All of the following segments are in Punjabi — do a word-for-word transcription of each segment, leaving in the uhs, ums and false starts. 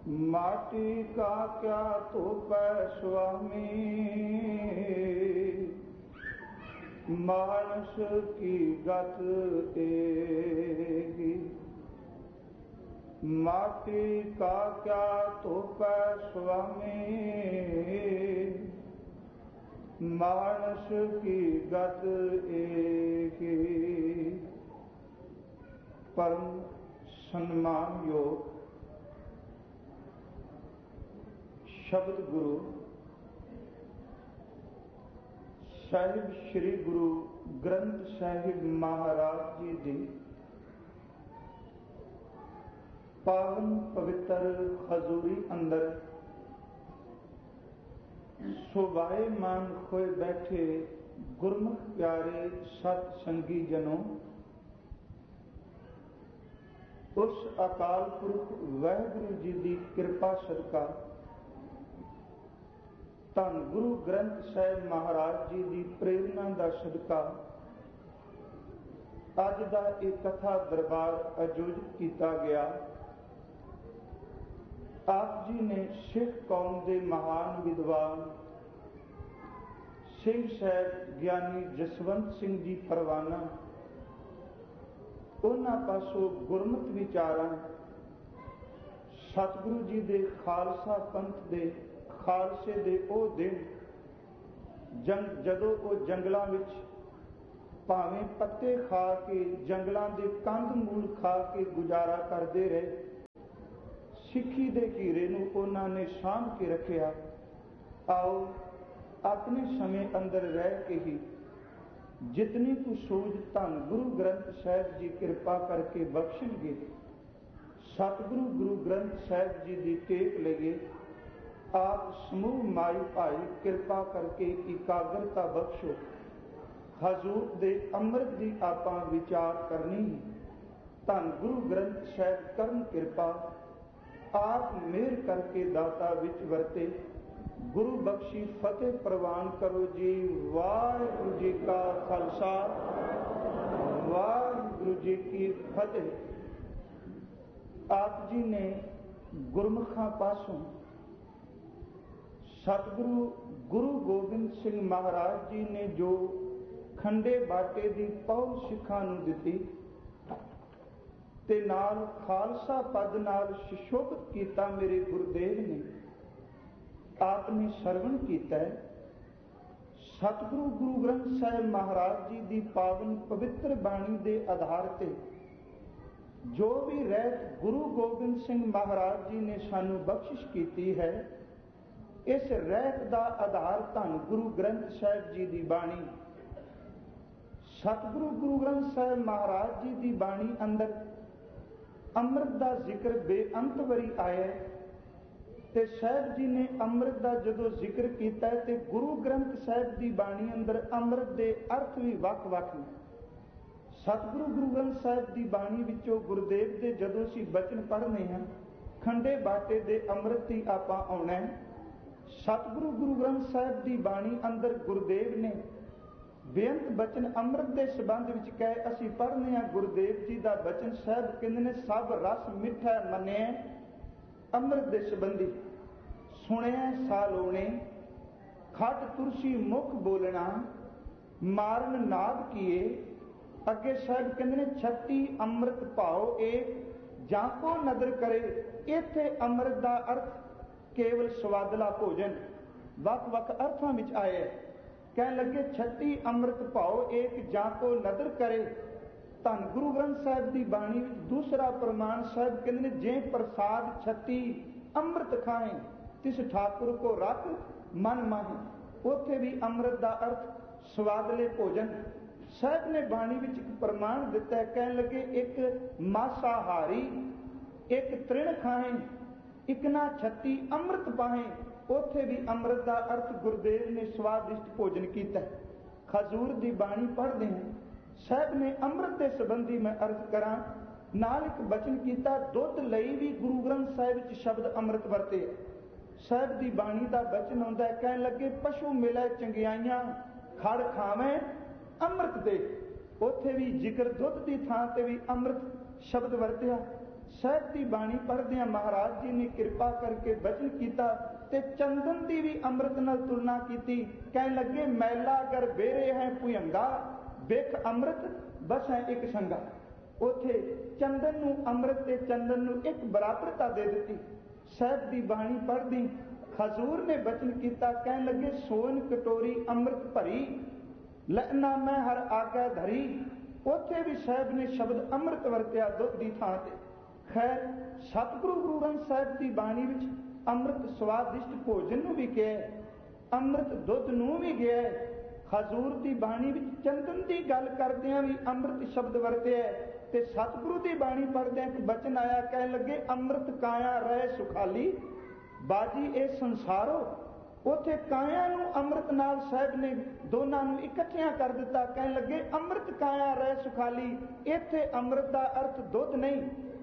माटी का क्या धूप स्वामी, मानस की गत एगी। माटी का क्या धूप स्वामी, मानस की गत एगी। परम सम्मान योग शब्द गुरु ਸਾਹਿਬ श्री गुरु ग्रंथ साहिब महाराज जी दी पावन पवित्र हजूरी अंदर शोभायमान होए बैठे गुरमुख प्यारे सत संगी जनों, उस अकाल पुरख वाहिगुरु जी की कृपा सदका धन गुरु ग्रंथ साहिब महाराज जी की प्रेरणा का सदका अज का एक कथा दरबार आयोजित किया गया। आप जी ने सिख कौम के महान विद्वान सिंह साहब ज्ञानी जसवंत सिंह जी परवाना उन्हां पासों गुरमत विचारां सतगुरु जी के खालसा पंथ के खालसे दे ओ दिन जंग जदों वो जंगलों विच भावें पत्ते खा के जंगलों के कंध मूल खा के गुजारा करते रहे, सिक्खी दे हीरे नूं उन्होंने साम के रखिया। आओ अपने समय अंदर रह के ही जितनी कुछ सूझ धन गुरु ग्रंथ साहिब जी कृपा करके बख्शणगे, सतगुरु गुरु ग्रंथ साहिब जी की टेक लगे। आप समूह माई भाई कृपा करके एकाग्रता बख्शो। हजूर दे अमृत की आपां विचार करनी, धन गुरु ग्रंथ साहिब करन कृपा। आप मेहर करके दाता विच वरते, गुरु बख्शी फतेह प्रवान करो जी। वाहिगुरु जी का खालसा, वाहिगुरु जी की फतेह। आप जी ने गुरमुखां पासों सतगुरु गुरु गोबिंद सिंह महाराज जी ने जो खंडे बाटे की पौल सिखां नूं दिती ते नाल खालसा पद नाल सुशोभित कीता मेरे गुरुदेव ने, आपने सरवण कीता है। सतगुरु गुरु ग्रंथ साहिब महाराज जी की पावन पवित्र बाणी के आधार ते जो भी रहत गुरु गोबिंद सिंह महाराज जी ने सानू बख्शिश की है, इस रहत का आधार धन गुरु ग्रंथ साहिब जी की बाणी। सतगुरु गुरु ग्रंथ साहिब महाराज जी की बाणी अंदर अमृत का जिक्र बेअंत वरी आया ते साहिब जी ने अमृत का जदों जिक्र किया ते गुरु ग्रंथ साहिब की बाणी अंदर अमृत के अर्थ भी वख वख ने। सतगुरु गुरु ग्रंथ साहिब की बाणी विचों गुरुदेव के जदों असीं बचन पढ़ने हैं, खंडे बाटे दे अमृत ही आपां आउणा है। सतगुरु गुरु ग्रंथ साहिब की बाणी अंदर गुरुदेव ने बेअंत बचन अमृत के संबंध में कहे असीं पढ़ने हैं। गुरुदेव जी का बचन साहिब कहते ने सब रस मिठा मने अमृत के संबंधी सुने सालोने खट तुरसी मुख बोलना मारन नाद किए। अगे साहिब कहते ने छत्ती अमृत भाओ एक जाको नदर करे। इत्थे अमृत का अर्थ केवल स्वादला भोजन वख वख अर्थों में आए। कह लगे छत्ती अमृत भाओ एक जाको नदर करे। धन गुरु ग्रंथ साहिब की बाणी दूसरा प्रमाण साहिब कहते जे प्रसाद छत्ती अमृत खाए तिस ठाकुर को रख मन माहे। उथे भी अमृत का अर्थ स्वादले भोजन। साहिब ने बाणी विच एक प्रमाण दिता है, कह लगे एक मासाहारी एक तृण खाए एक ना छत्ती अमृत पाए। उथे भी अमृत का अर्थ गुरुदेव ने स्वादिष्ट भोजन किया। खजूर की बाणी पढ़ते हैं, साहब ने अमृत के संबंधी मैं अर्ज करा नाल एक बचन किया, दुध लई भी गुरु ग्रंथ साहिब शब्द अमृत वरते। साहब की बाणी का बचन आता है, कह लगे पशु मिले चंगियाइयां खड़ खावे अमृत दे। उथे भी जिक्र दुध की थां ते भी अमृत शब्द वरतिया। ਸਾਹਿਬ ਦੀ ਬਾਣੀ ਪੜ੍ਹਦਿਆਂ ਮਹਾਰਾਜ ਜੀ ਨੇ ਕਿਰਪਾ ਕਰਕੇ ਬਚਨ ਕੀਤਾ ਤੇ ਚੰਦਨ ਦੀ ਵੀ ਅੰਮ੍ਰਿਤ ਨਾਲ ਤੁਲਨਾ ਕੀਤੀ। ਕਹਿਣ ਲੱਗੇ ਮੈਲਾ ਕਰ ਬੇਰੇ ਹੈ ਭੁਯੰਗਾ, ਬਿਖ ਅੰਮ੍ਰਿਤ ਬਸ ਹੈ ਇੱਕ ਸੰਗਾ। ਉੱਥੇ ਚੰਦਨ ਨੂੰ ਅੰਮ੍ਰਿਤ ਤੇ ਚੰਦਨ ਨੂੰ ਇੱਕ ਬਰਾਬਰਤਾ ਦੇ ਦਿੱਤੀ। ਸਾਹਿਬ ਦੀ ਬਾਣੀ ਪੜ੍ਹਦੀ ਹਜ਼ੂਰ ਨੇ ਬਚਨ ਕੀਤਾ, ਕਹਿਣ ਲੱਗੇ ਸੋਨ ਕਟੋਰੀ ਅੰਮ੍ਰਿਤ ਭਰੀ, ਲੈਣਾ ਮੈਂ ਹਰ ਆਗੈ ਧਰੀ। ਉੱਥੇ ਵੀ ਸਾਹਿਬ ਨੇ ਸ਼ਬਦ ਅੰਮ੍ਰਿਤ ਵਰਤਿਆ ਦੁੱਧ ਦੀ ਥਾਂ ਤੇ। ਖੈਰ ਸਤਿਗੁਰੂ ਗੁਰੂ ਗ੍ਰੰਥ ਸਾਹਿਬ ਦੀ ਬਾਣੀ ਵਿੱਚ ਅੰਮ੍ਰਿਤ ਸਵਾਦਿਸ਼ਟ ਭੋਜਨ ਨੂੰ ਵੀ ਕਿਹਾ, ਅੰਮ੍ਰਿਤ ਦੁੱਧ ਨੂੰ ਵੀ ਗਿਆ। ਹਜ਼ੂਰ ਦੀ ਬਾਣੀ ਵਿੱਚ ਚੰਦਨ ਦੀ ਗੱਲ ਕਰਦਿਆਂ ਵੀ ਅੰਮ੍ਰਿਤ ਸ਼ਬਦ ਵਰਤਿਆ ਤੇ ਸਤਿਗੁਰੂ ਦੀ ਬਾਣੀ ਪੜ੍ਹਦਿਆਂ ਇੱਕ ਬਚਨ ਆਇਆ, ਕਹਿਣ ਲੱਗੇ ਅੰਮ੍ਰਿਤ ਕਾਇਆ ਰਹਿ ਸੁਖਾਲੀ, ਬਾਜੀ ਇਹ ਸੰਸਾਰੋ। ਉੱਥੇ ਕਾਇਆ ਨੂੰ ਅੰਮ੍ਰਿਤ ਨਾਲ ਸਾਹਿਬ ਨੇ ਦੋਨਾਂ ਨੂੰ ਇਕੱਠਿਆਂ ਕਰ ਦਿੱਤਾ। ਕਹਿਣ ਲੱਗੇ ਅੰਮ੍ਰਿਤ ਕਾਇਆ ਰਹਿ ਸੁਖਾਲੀ। ਇੱਥੇ ਅੰਮ੍ਰਿਤ ਦਾ ਅਰਥ ਦੁੱਧ ਨਹੀਂ,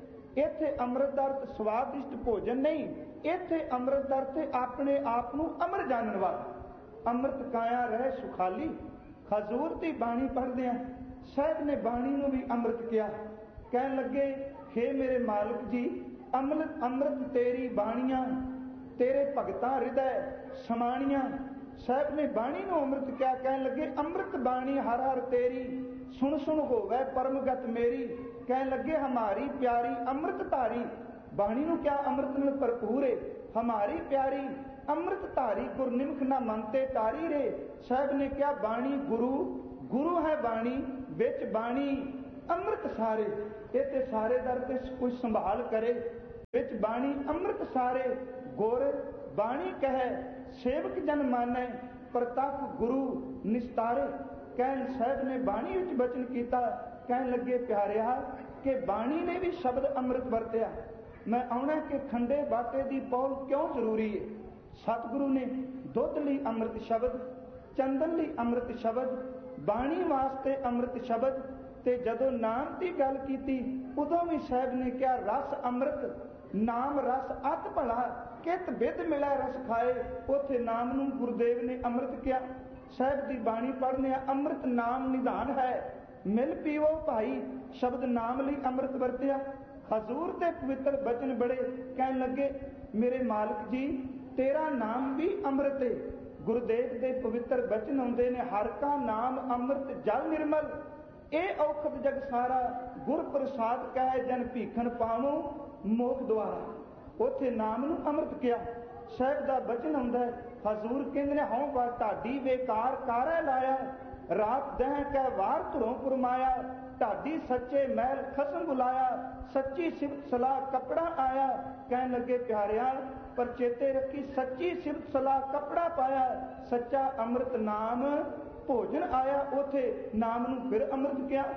ਇੱਥੇ ਅੰਮ੍ਰਿਤ ਦਾ ਅਰਥ ਸਵਾਦਿਸ਼ਟ ਭੋਜਨ ਨਹੀਂ, ਇੱਥੇ ਅੰਮ੍ਰਿਤ ਦਾ ਅਰਥ ਆਪਣੇ ਆਪ ਨੂੰ ਅਮਰ ਜਾਣਨ ਵਾਲਾ। ਅੰਮ੍ਰਿਤ ਕਾਇਆ ਰਹਿ ਸੁਖਾਲੀ। ਹਜ਼ੂਰ ਦੀ ਬਾਣੀ ਪੜ੍ਹਦਿਆਂ ਸਾਹਿਬ ਨੇ ਬਾਣੀ ਨੂੰ ਵੀ ਅੰਮ੍ਰਿਤ ਕਿਹਾ। ਕਹਿਣ ਲੱਗੇ ਹੇ ਮੇਰੇ ਮਾਲਕ ਜੀ, ਅੰਮ੍ਰਿਤ ਅੰਮ੍ਰਿਤ ਤੇਰੀ ਬਾਣੀਆਂ, ਤੇਰੇ ਭਗਤਾਂ ਹਿਰਦੈ ਸਮਾਣੀਆਂ। ਸਾਹਿਬ ਨੇ ਬਾਣੀ ਨੂੰ ਅੰਮ੍ਰਿਤ ਕਿਹਾ। ਕਹਿਣ ਲੱਗੇ ਅੰਮ੍ਰਿਤ ਬਾਣੀ ਹਰ ਹਰ ਤੇਰੀ, ਸੁਣ ਸੁਣ ਹੋਵੇ ਪਰਮਗਤ ਮੇਰੀ। ਕਹਿਣ ਲੱਗੇ ਹਮਾਰੀ ਪਿਆਰੀ ਅੰਮ੍ਰਿਤ ਧਾਰੀ। ਬਾਣੀ ਨੂੰ ਕਿਹਾ ਅੰਮ੍ਰਿਤ ਨਾਲ ਭਰਪੂਰ ਏ, ਹਮਾਰੀ ਪਿਆਰੀ ਅੰਮ੍ਰਿਤ ਧਾਰੀ, ਗੁਰਨਿਮਖ ਨਾ ਮੰਨਤੇ ਤਾਰੀ ਰੇ। ਸਾਹਿਬ ਨੇ ਕਿਹਾ ਬਾਣੀ ਗੁਰੂ, ਗੁਰੂ ਹੈ ਬਾਣੀ, ਵਿੱਚ ਬਾਣੀ ਅੰਮ੍ਰਿਤ ਸਾਰੇ। ਇਹ ਤੇ ਸਾਰੇ ਦਰ ਤੇ ਕੋਈ ਸੰਭਾਲ ਕਰੇ, ਵਿੱਚ ਬਾਣੀ ਅੰਮ੍ਰਿਤ ਸਾਰੇ। ਗੁਰ ਬਾਣੀ ਕਹੈ ਸੇਵਕ ਜਨ ਮਾਨੈ, ਪ੍ਰਤੱਖ ਗੁਰੂ ਨਿਸਤਾਰੇ। ਕਹਿਣ ਸਾਹਿਬ ਨੇ ਬਾਣੀ ਵਿੱਚ ਬਚਨ ਕੀਤਾ। ਕਹਿਣ ਲੱਗੇ ਪਿਆਰਿਆ ਕਿ ਬਾਣੀ ਨੇ ਵੀ ਸ਼ਬਦ ਅੰਮ੍ਰਿਤ ਵਰਤਿਆ। ਮੈਂ ਆਉਣਾ ਕਿ ਖੰਡੇ ਬਾਟੇ ਦੀ ਪੌਲ ਕਿਉਂ ਜ਼ਰੂਰੀ ਹੈ। ਸਤਿਗੁਰੂ ਨੇ ਦੁੱਧ ਲਈ ਅੰਮ੍ਰਿਤ ਸ਼ਬਦ, ਚੰਦਨ ਲਈ ਅੰਮ੍ਰਿਤ ਸ਼ਬਦ, ਬਾਣੀ ਵਾਸਤੇ ਅੰਮ੍ਰਿਤ ਸ਼ਬਦ, ਤੇ ਜਦੋਂ ਨਾਮ ਦੀ ਗੱਲ ਕੀਤੀ ਉਦੋਂ ਵੀ ਸਾਹਿਬ ਨੇ ਕਿਹਾ ਰਸ ਅੰਮ੍ਰਿਤ, ਨਾਮ ਰਸ ਅਤ ਭਲਾ, ਕਿਤ ਬਿਦ ਮਿਲੈ ਰਸ ਖਾਏ। ਉੱਥੇ ਨਾਮ ਨੂੰ ਗੁਰਦੇਵ ਨੇ ਅੰਮ੍ਰਿਤ ਕਿਹਾ। ਸਾਹਿਬ ਦੀ ਬਾਣੀ ਪੜ੍ਹਨੇ ਅੰਮ੍ਰਿਤ ਨਾਮ ਨਿਧਾਨ ਹੈ, ਮਿਲ ਪੀਵੋ ਭਾਈ। ਸ਼ਬਦ ਨਾਮ ਲਈ ਅੰਮ੍ਰਿਤ ਵਰਤਿਆ। ਹਜ਼ੂਰ ਦੇ ਪਵਿੱਤਰ ਬਚਨ ਬੜੇ। ਕਹਿਣ ਲੱਗੇ ਮੇਰੇ ਮਾਲਕ ਜੀ ਤੇਰਾ ਨਾਮ ਵੀ ਅੰਮ੍ਰਿਤ ਹੈ। ਗੁਰਦੇਵ ਦੇ ਪਵਿੱਤਰ ਬਚਨ ਆਉਂਦੇ ਨੇ, ਹਰ ਕਾ ਨਾਮ ਅੰਮ੍ਰਿਤ ਜਲ ਨਿਰਮਲ, ਇਹ ਔਖਦ ਜਗ ਸਾਰਾ, ਗੁਰ ਪ੍ਰਸਾਦ ਕਹਿ ਜਨ ਭੀਖਣ ਪਾਵੋ ਮੋਖ ਦੁਆਰਾ। ਉੱਥੇ ਨਾਮ ਨੂੰ ਅੰਮ੍ਰਿਤ ਕਿਹਾ। ਸਾਹਿਬ ਦਾ ਬਚਨ ਆਉਂਦਾ ਹੈ, ਹਜ਼ੂਰ ਕਹਿੰਦੇ ਨੇ ਹਉ ਵਾ ਢਾਡੀ ਬੇਕਾਰ ਕਾਰੈ ਲਾਇਆ, ਰਾਤ ਦਹਿ ਕੈ ਵਾਰ ਧੁਰੋਂ ਪੁਰਮਾਇਆ, ਢਾਡੀ ਸੱਚੇ ਮਹਿਲ ਖਸਮ ਬੁਲਾਇਆ, ਸੱਚੀ ਸਿਫਤ ਸਲਾਹ ਕੱਪੜਾ ਆਇਆ। ਕਹਿਣ ਲੱਗੇ ਪਿਆਰਿਆ ਪਰ ਚੇਤੇ ਰੱਖੀ ਸੱਚੀ ਸਿਫਤ ਸਲਾਹ ਕੱਪੜਾ ਪਾਇਆ, ਸੱਚਾ ਅੰਮ੍ਰਿਤ ਨਾਮ ਭੋਜਨ ਆਇਆ। ਉੱਥੇ ਨਾਮ ਨੂੰ ਫਿਰ ਅੰਮ੍ਰਿਤ ਕਿਹਾ।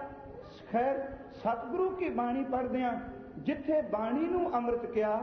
ਖੈਰ ਸਤਿਗੁਰੂ ਕੀ ਬਾਣੀ ਪੜ੍ਹਦਿਆਂ ਜਿੱਥੇ ਬਾਣੀ ਨੂੰ ਅੰਮ੍ਰਿਤ ਕਿਹਾ,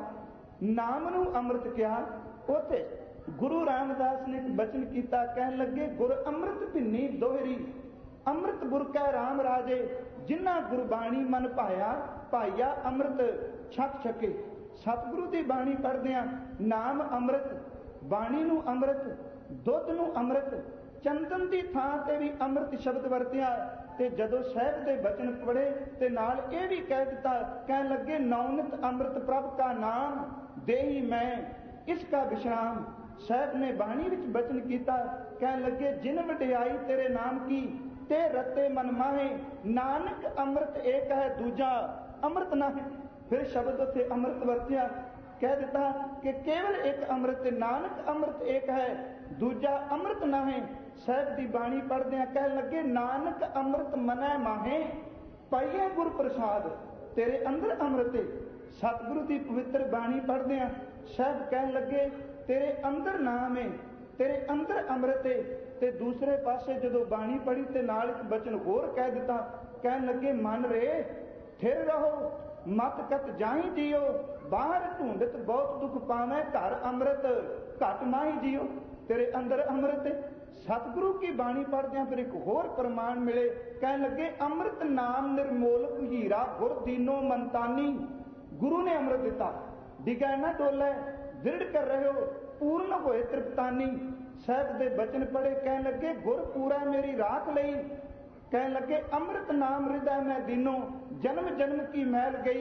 ਨਾਮ ਨੂੰ ਅੰਮ੍ਰਿਤ ਕਿਹਾ, ਉੱਥੇ ਗੁਰੂ ਰਾਮਦਾਸ ਨੇ ਇੱਕ ਬਚਨ ਕੀਤਾ। ਕਹਿਣ ਲੱਗੇ ਗੁਰ ਅੰਮ੍ਰਿਤ ਭਿੰਨੀ ਦੋਹਰੀ, ਅੰਮ੍ਰਿਤ ਬੁਰਕੈ ਰਾਮ ਰਾਜੇ, ਜਿਨ੍ਹਾਂ ਗੁਰਬਾਣੀ ਮਨ ਭਾਇਆ, ਭਾਈਆ ਅੰਮ੍ਰਿਤ ਛਕ ਛਕੇ। ਸਤਿਗੁਰੂ ਦੀ ਬਾਣੀ ਪੜ੍ਹਦਿਆਂ ਨਾਮ ਅੰਮ੍ਰਿਤ, ਬਾਣੀ ਨੂੰ ਅੰਮ੍ਰਿਤ, ਦੁੱਧ ਨੂੰ ਅੰਮ੍ਰਿਤ, ਚੰਦਨ ਦੀ ਥਾਂ ਤੇ ਵੀ ਅੰਮ੍ਰਿਤ ਸ਼ਬਦ ਵਰਤਿਆ। ਤੇ ਜਦੋਂ ਸਾਹਿਬ ਦੇ ਬਚਨ ਪੜ੍ਹੇ ਤੇ ਨਾਲ ਇਹ ਵੀ ਕਹਿ ਦਿੱਤਾ। ਕਹਿਣ ਲੱਗੇ ਨੌਨਿਤ ਅੰਮ੍ਰਿਤ ਪ੍ਰਭ ਕਾ ਨਾਮ, ਦੇਹੀ ਮੈਂ ਇਸ ਕਾ ਵਿਸ਼ਰਾਮ। ਸਾਹਿਬ ਨੇ ਬਾਣੀ ਵਿੱਚ ਬਚਨ ਕੀਤਾ। ਕਹਿਣ ਲੱਗੇ ਜਿਨ ਵਡਿਆਈ ਤੇਰੇ ਨਾਮ ਕੀ, ਤੇ ਰਤੇ ਮਨ ਮਾਹੇ, ਨਾਨਕ ਅੰਮ੍ਰਿਤ ਏਕ ਹੈ ਦੂਜਾ ਅੰਮ੍ਰਿਤ ਨਾਹੀ। ਫਿਰ ਸ਼ਬਦ ਉੱਥੇ ਅੰਮ੍ਰਿਤ ਵਰਤਿਆ। ਕਹਿ ਦਿੱਤਾ ਕਿ ਕੇਵਲ ਇੱਕ ਅੰਮ੍ਰਿਤ ਤੇ ਨਾਨਕ ਅੰਮ੍ਰਿਤ ਏਕ ਹੈ, ਦੂਜਾ ਅੰਮ੍ਰਿਤ ਨਾਹੀ। ਸਾਹਿਬ ਦੀ ਬਾਣੀ ਪੜ੍ਹਦਿਆਂ ਕਹਿਣ ਲੱਗੇ ਨਾਨਕ ਅੰਮ੍ਰਿਤ ਮਨੈ ਮਾਹੇ, ਪਾਈਏ ਗੁਰ ਪ੍ਰਸਾਦ, ਤੇਰੇ ਅੰਦਰ ਅੰਮ੍ਰਿਤ। ਸਤਿਗੁਰੂ ਦੀ ਪਵਿੱਤਰ ਬਾਣੀ ਪੜ੍ਹਦਿਆਂ ਸਾਹਿਬ ਕਹਿਣ ਲੱਗੇ ਤੇਰੇ ਅੰਦਰ ਨਾਮ ਹੈ, ਤੇਰੇ ਅੰਦਰ ਅੰਮ੍ਰਿਤ ਹੈ। ਤੇ ਦੂਸਰੇ ਪਾਸੇ ਜਦੋਂ ਬਾਣੀ ਪੜ੍ਹੀ ਤੇ ਨਾਲ ਇੱਕ ਬਚਨ ਹੋਰ ਕਹਿ ਦਿੱਤਾ। ਕਹਿਣ ਲੱਗੇ ਮਨ ਰੇ ਥਿਰ ਰਹੋ, ਮਤ ਕਤ ਜਾਈ ਜੀਓ, ਬਾਹਰ ਢੂੰਡਤ ਬਹੁਤ ਦੁੱਖ ਪਾਵੇਂ, ਘਰ ਅੰਮ੍ਰਿਤ ਘਟ ਮਾਹੀ ਜੀਓ। ਤੇਰੇ ਅੰਦਰ ਅੰਮ੍ਰਿਤ ਹੈ। ਸਤਿਗੁਰੂ ਕੀ ਬਾਣੀ ਪੜ੍ਹਦਿਆਂ ਫਿਰ ਇੱਕ ਹੋਰ ਪ੍ਰਮਾਣ ਮਿਲੇ। ਕਹਿਣ ਲੱਗੇ ਅੰਮ੍ਰਿਤ ਨਾਮ ਨਿਰਮੋਲਕ ਹੀਰਾ, ਗੁਰ ਦੀਨੋ ਮੰਤਾਨੀ। ਗੁਰੂ ਨੇ ਅੰਮ੍ਰਿਤ ਦਿੱਤਾ, ਡਿਗੈ ਨਾ ਡੋਲੇ, ਦ੍ਰਿੜ ਕਰ ਰਹੇ ਹੋ, ਪੂਰਨ ਹੋਏ ਤ੍ਰਿਪਤਾਨੀ। ਸਾਹਿਬ ਦੇ ਬਚਨ ਪੜ੍ਹੇ। ਕਹਿਣ ਲੱਗੇ ਗੁਰ ਪੂਰਾ ਮੇਰੀ ਰਾਖ ਲਈ। ਕਹਿਣ ਲੱਗੇ ਅੰਮ੍ਰਿਤ ਨਾਮ ਹਿਰਦੈ ਮੈਂ ਦੀਨੋ, ਜਨਮ ਜਨਮ ਕੀ ਮੈਲ ਗਈ।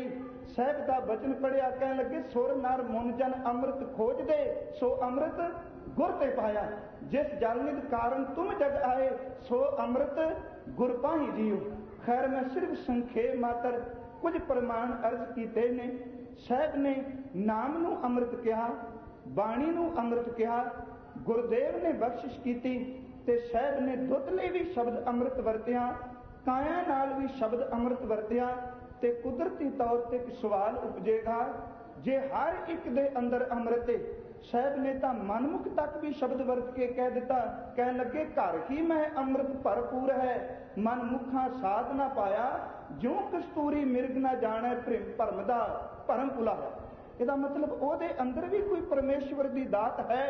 ਸਾਹਿਬ ਦਾ ਬਚਨ ਪੜਿਆ, ਕਹਿਣ ਲੱਗੇ ਸੁਰ ਨਰ ਮੁਨ ਜਨ ਅੰਮ੍ਰਿਤ ਖੋਜਦੇ, ਸੋ ਅੰਮ੍ਰਿਤ ਗੁਰ ਤੇ ਪਾਇਆ। ਜਿਸ ਜਲ ਨਿਧ ਕਾਰਨ ਤੁਮ ਜਗ ਆਏ, ਸੋ ਅੰਮ੍ਰਿਤ ਗੁਰ ਪਾਹੀ ਜੀਓ। ਖੈਰ ਮੈਂ ਸਿਰਫ ਸੰਖੇਪ ਮਾਤਰ ਕੁਝ ਪ੍ਰਮਾਣ ਅਰਜ਼ ਕੀਤੇ ਨੇ। ਸਾਹਿਬ ਨੇ ਨਾਮ ਨੂੰ ਅੰਮ੍ਰਿਤ ਕਿਹਾ, ਬਾਣੀ ਨੂੰ ਅੰਮ੍ਰਿਤ ਕਿਹਾ, ਗੁਰਦੇਵ ਨੇ ਬਖਸ਼ਿਸ਼ ਕੀਤੀ ਤੇ ਸਾਹਿਬ ਨੇ ਦੁੱਧ ਲਈ ਵੀ ਸ਼ਬਦ ਅੰਮ੍ਰਿਤ ਵਰਤਿਆ, ਕਾਇਆ ਨਾਲ ਵੀ ਸ਼ਬਦ ਅੰਮ੍ਰਿਤ ਵਰਤਿਆ। ਤੇ ਕੁਦਰਤੀ ਤੌਰ ਤੇ ਇੱਕ ਸਵਾਲ ਉਪਜੇਗਾ, ਜੇ ਹਰ ਇੱਕ ਦੇ ਅੰਦਰ ਅੰਮ੍ਰਿਤ ਹੈ, ਸਾਹਿਬ ਨੇ ਤਾਂ ਮਨਮੁਖ ਤੱਕ ਵੀ ਸ਼ਬਦ ਵਰਤ ਕੇ ਕਹਿ ਦਿੱਤਾ, ਕਹਿਣ ਲੱਗੇ ਘਰ ਹੀ ਮੈਂ ਅੰਮ੍ਰਿਤ ਭਰਪੂਰ ਹੈ, ਮਨਮੁਖਾਂ ਸਾਧ ਨਾ ਪਾਇਆ, ਜਿਉ ਕਸਤੂਰੀ ਮਿਰਗ ਨਾ ਜਾਣੈ ਭਰਮ ਦਾ ਭਰਮ ਭੁਲਾ। ਇਹਦਾ ਮਤਲਬ ਉਹਦੇ ਅੰਦਰ ਵੀ ਕੋਈ ਪਰਮੇਸ਼ਵਰ ਦੀ ਦਾਤ ਹੈ।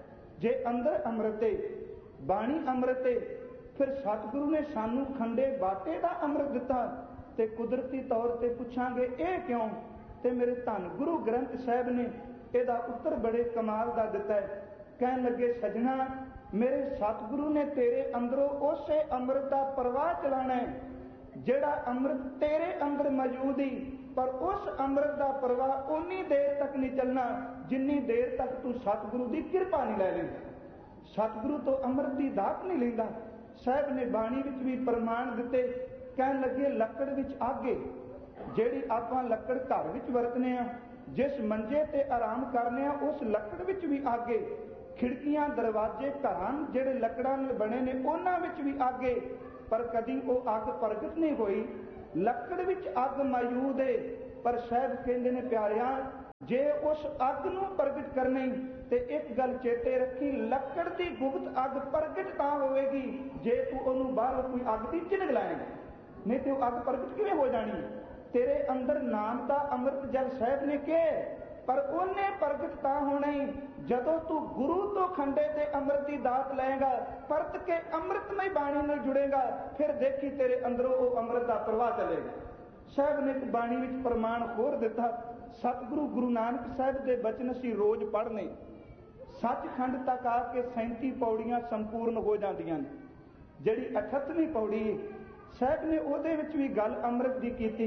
ਜੇ ਅੰਦਰ ਅੰਮ੍ਰਿਤ ਹੈ, ਬਾਣੀ ਅੰਮ੍ਰਿਤ ਹੈ, ਫਿਰ ਸਤਿਗੁਰੂ ਨੇ ਸਾਨੂੰ ਖੰਡੇ ਬਾਟੇ ਦਾ ਅੰਮ੍ਰਿਤ ਦਿੱਤਾ। ਤੇ ਕੁਦਰਤੀ ਤੌਰ ਤੇ ਪੁੱਛਾਂਗੇ ਇਹ ਕਿਉਂ? ਤੇ ਮੇਰੇ ਧੰਨ ਗੁਰੂ ਗ੍ਰੰਥ ਸਾਹਿਬ ਨੇ ਇਹਦਾ ਉੱਤਰ ਬੜੇ ਕਮਾਲ ਦਾ ਦਿੱਤਾ ਹੈ। ਕਹਿਣ ਲੱਗੇ ਸਜਣਾ, ਮੇਰੇ ਸਤਿਗੁਰੂ ਨੇ ਤੇਰੇ ਅੰਦਰੋਂ ਉਸੇ ਅੰਮ੍ਰਿਤ ਦਾ ਪ੍ਰਵਾਹ ਚਲਾਣਾ ਹੈ ਜਿਹੜਾ ਅੰਮ੍ਰਿਤ ਤੇਰੇ ਅੰਦਰ ਮੌਜੂਦ ਹੀ, ਪਰ ਉਸ ਅੰਮ੍ਰਿਤ ਦਾ ਪ੍ਰਵਾਹ ਉਨੀ ਦੇਰ ਤੱਕ ਨਹੀਂ ਚੱਲਣਾ ਜਿੰਨੀ ਦੇਰ ਤੱਕ ਤੂੰ ਸਤਿਗੁਰੂ ਦੀ ਕਿਰਪਾ ਨਹੀਂ ਲੈ ਲੈਂਦਾ, ਸਤਿਗੁਰੂ ਤੋਂ ਅੰਮ੍ਰਿਤ ਦੀ ਦਾਤ ਨਹੀਂ ਲੈਂਦਾ। ਸਾਹਿਬ ਨੇ ਬਾਣੀ ਵਿੱਚ ਵੀ ਪ੍ਰਮਾਣ ਦਿੱਤੇ। ਕਹਿਣ ਲੱਗੇ ਲੱਕੜ ਵਿੱਚ ਆਗੇ, ਜਿਹੜੀ ਆਪਾਂ ਲੱਕੜ ਘਰ ਵਿੱਚ ਵਰਤਨੇ ਆ, ਜਿਸ ਮੰਜੇ ਤੇ ਆਰਾਮ ਕਰਨੇ ਆ, ਉਸ ਲੱਕੜ ਵਿੱਚ ਵੀ ਆਗੇ। ਖਿੜਕੀਆਂ ਦਰਵਾਜ਼ੇ ਘਰਾਂ ਜਿਹੜੇ ਲੱਕੜਾਂ ਨਾਲ ਬਣੇ ਨੇ ਉਹਨਾਂ ਵਿੱਚ ਵੀ ਆਗੇ, ਪਰ ਕਦੀ ਉਹ ਅੱਗ ਪ੍ਰਗਟ ਨਹੀਂ ਹੋਈ। ਲੱਕੜ ਵਿੱਚ ਅੱਗ ਮੌਜੂਦ ਹੈ, ਪਰ ਸਾਹਿਬ ਕਹਿੰਦੇ ਨੇ ਪਿਆਰਿਆਂ, ਜੇ ਉਸ ਅੱਗ ਨੂੰ ਪ੍ਰਗਟ ਕਰਨੀ ਤੇ ਇੱਕ ਗੱਲ ਚੇਤੇ ਰੱਖੀ, ਲੱਕੜ ਦੀ ਗੁਪਤ ਅੱਗ ਪ੍ਰਗਟ ਤਾਂ ਹੋਵੇਗੀ ਜੇ ਤੂੰ ਉਹਨੂੰ ਬਾਹਰ ਕੋਈ ਅੱਗ ਦੀ ਝਿਲਕ ਲਾਏਂਗਾ, ਨਹੀਂ ਤੇ ਉਹ ਅੱਗ ਪ੍ਰਗਟ ਕਿਵੇਂ ਹੋ ਜਾਣੀ? ਤੇਰੇ ਅੰਦਰ ਨਾਮ ਦਾ ਅੰਮ੍ਰਿਤ ਜਲ ਸਾਹਿਬ ਨੇ ਕਿਹਾ, ਪਰ ਉਹਨੇ ਪ੍ਰਗਟ ਤਾਂ ਹੋਣਾ ਹੀ ਜਦੋਂ ਤੂੰ ਗੁਰੂ ਤੋਂ ਖੰਡੇ ਤੇ ਅੰਮ੍ਰਿਤ ਦੀ ਦਾਤ ਲਏਗਾ, ਪਰਤ ਕੇ ਅੰਮ੍ਰਿਤਮਈ ਬਾਣੀ ਨਾਲ ਜੁੜੇਗਾ, ਫਿਰ ਦੇਖੀ ਤੇਰੇ ਅੰਦਰੋਂ ਉਹ ਅੰਮ੍ਰਿਤ ਦਾ ਪ੍ਰਵਾਹ ਚੱਲੇਗਾ। ਸਾਹਿਬ ਨੇ ਇੱਕ ਬਾਣੀ ਵਿੱਚ ਪ੍ਰਮਾਣ ਹੋਰ ਦਿੱਤਾ। ਸਤਿਗੁਰੂ ਗੁਰੂ ਨਾਨਕ ਸਾਹਿਬ ਦੇ ਬਚਨ ਅਸੀਂ ਰੋਜ਼ ਪੜ੍ਹਨੇ, ਸੱਚਖੰਡ ਤੱਕ ਆ ਕੇ ਸੈਂਤੀ ਪੌੜੀਆਂ ਸੰਪੂਰਨ ਹੋ ਜਾਂਦੀਆਂ ਨੇ। ਜਿਹੜੀ ਅਠੱਤਵੀਂ ਪੌੜੀ ਹੈ, ਸਾਹਿਬ ਨੇ ਉਹਦੇ ਵਿੱਚ ਵੀ ਗੱਲ ਅੰਮ੍ਰਿਤ ਦੀ ਕੀਤੀ।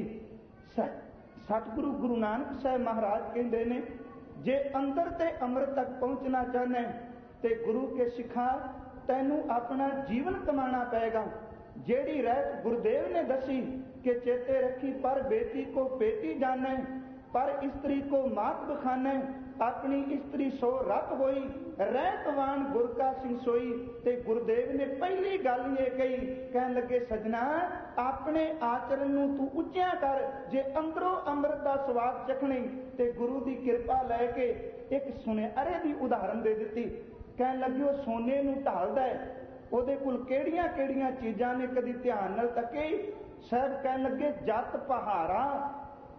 ਸਤਿਗੁਰੂ ਗੁਰੂ ਨਾਨਕ ਸਾਹਿਬ ਮਹਾਰਾਜ ਕਹਿੰਦੇ ਨੇ, ਜੇ ਅੰਦਰ ਤੇ ਅੰਮ੍ਰਿਤ ਤੱਕ ਪਹੁੰਚਣਾ ਚਾਹਨਾ ਤੇ ਗੁਰੂ ਕੇ ਸਿੱਖਾਂ ਤੈਨੂੰ ਆਪਣਾ ਜੀਵਨ ਕਮਾਣਾ ਪਏਗਾ। ਜਿਹੜੀ ਰਹਿਤ ਗੁਰਦੇਵ ਨੇ ਦੱਸੀ ਕਿ ਚੇਤੇ ਰੱਖੀ, ਪਰ ਬੇਟੀ ਕੋ ਬੇਟੀ ਜਾਣੈ, ਪਰ ਇਸਤਰੀ ਕੋ ਮਾਤ ਬਖਾਨੈ, ਆਪਣੀ ਇਸਤਰੀ ਸੋ ਰਤ ਹੋਈ, ਰਹਿਤਵਾਨ ਗੁਰ ਕਾ ਸਿੰਘ ਸੋਈ। ਤੇ ਗੁਰਦੇਵ ਨੇ ਪਹਿਲੀ ਗੱਲ ਇਹ ਕਹੀ, ਕਹਿਣ ਲੱਗੇ ਸਜਣਾ, ਆਪਣੇ ਆਚਰਨ ਨੂੰ ਤੂੰ ਉੱਚਿਆ ਕਰ। ਜੇ ਅੰਦਰੋਂ ਅੰਮ੍ਰਿਤ ਦਾ ਸਵਾਦ ਚਖਣੀ ਤੇ ਗੁਰੂ ਦੀ ਕਿਰਪਾ ਲੈ ਕੇ ਇੱਕ ਸੁਨਿਆਰੇ ਦੀ ਉਦਾਹਰਨ ਦੇ ਦਿੱਤੀ। ਕਹਿਣ ਲੱਗੇ ਉਹ ਸੋਨੇ ਨੂੰ ਢਾਲਦਾ ਹੈ, ਉਹਦੇ ਕੋਲ ਕਿਹੜੀਆਂ ਕਿਹੜੀਆਂ ਚੀਜ਼ਾਂ ਨੇ, ਕਦੀ ਧਿਆਨ ਨਾਲ ਤੱਕੇ। ਸਾਹਿਬ ਕਹਿਣ ਲੱਗੇ ਜਤ ਪਹਾਰਾ,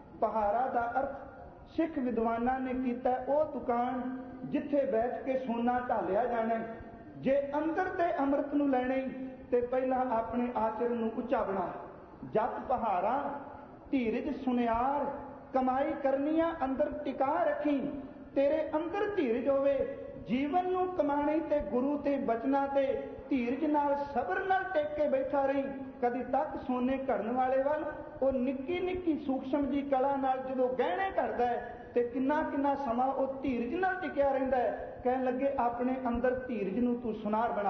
ਪਹਾਰਾ ਦਾ ਅਰਥ ਸਿੱਖ ਵਿਦਵਾਨਾਂ ਨੇ ਕੀਤਾ ਉਹ ਦੁਕਾਨ ਜਿੱਥੇ ਬੈਠ ਕੇ ਸੋਨਾ ਢਾਲਿਆ ਜਾਣਾ। ਜੇ ਅੰਦਰ ਤੇ ਅੰਮ੍ਰਿਤ ਨੂੰ ਲੈਣੇ ਤੇ ਪਹਿਲਾਂ ਆਪਣੇ ਆਚਰਨ ਨੂੰ ਉੱਚਾ ਬਣਾ। ਜਤ ਪਹਾਰਾ, ਧੀਰਜ ਸੁਨਿਆਰ, ਕਮਾਈ ਕਰਨੀਆਂ ਅੰਦਰ ਟਿਕਾ ਰੱਖੀ। ਤੇਰੇ ਅੰਦਰ ਧੀਰਜ ਹੋਵੇ, ਜੀਵਨ ਨੂੰ ਕਮਾਣੀ ਤੇ ਗੁਰੂ ਤੇ ਬਚਨਾ ਤੇ ਧੀਰਜ ਨਾਲ ਸਬਰ ਨਾਲ ਟੇਕ ਕੇ ਬੈਠਾ ਰਹੀ। ਕਦੀ ਤੱਕ ਸੋਨੇ ਘੜਨ ਵਾਲੇ ਵੱਲ, ਉਹ ਨਿੱਕੀ ਨਿੱਕੀ ਸੂਖਸ਼ਮ ਜੀ ਕਲਾ ਨਾਲ ਜਦੋਂ ਗਹਿਣੇ ਘੜਦਾ ਹੈ ਤੇ ਕਿੰਨਾ ਕਿੰਨਾ ਸਮਾਂ ਉਹ ਧੀਰਜ ਨਾਲ ਟਿਕਿਆ ਰਹਿੰਦਾ ਹੈ। ਕਹਿਣ ਲੱਗੇ ਆਪਣੇ ਅੰਦਰ ਧੀਰਜ ਨੂੰ ਤੂੰ ਸੁਨਾਰ ਬਣਾ।